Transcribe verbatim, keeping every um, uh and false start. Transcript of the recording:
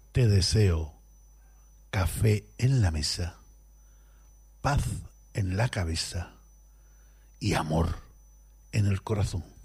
Te deseo café en la mesa, paz en la cabeza y amor en el corazón.